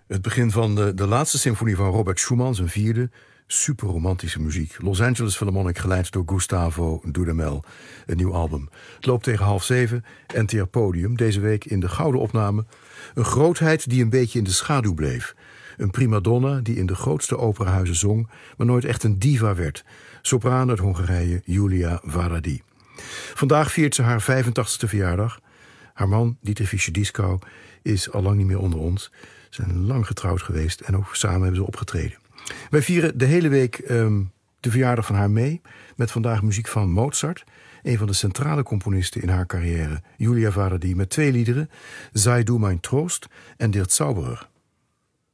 Het begin van de laatste symfonie van Robert Schumann, zijn vierde. Superromantische muziek. Los Angeles Philharmonic, geleid door Gustavo Dudamel. Een nieuw album. Het loopt tegen 6:30. NTR Podium. Deze week in de gouden opname. Een grootheid die een beetje in de schaduw bleef. Een primadonna die in de grootste operahuizen zong, maar nooit echt een diva werd. Sopraan uit Hongarije, Julia Varadi. Vandaag viert ze haar 85ste verjaardag. Haar man, Dieter Fischer-Dieskau, is al lang niet meer onder ons. Ze zijn lang getrouwd geweest en ook samen hebben ze opgetreden. Wij vieren de hele week de verjaardag van haar mee, met vandaag muziek van Mozart, een van de centrale componisten in haar carrière, Julia Varadi, met 2 liederen, Sei du mein Trost en Der Zauberer.